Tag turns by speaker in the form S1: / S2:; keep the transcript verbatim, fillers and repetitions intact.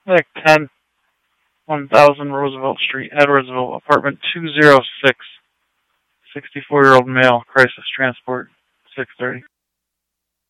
S1: Like ten, one thousand Roosevelt Street, Edwardsville, apartment two oh six. sixty-four-year-old male, crisis transport, six thirty.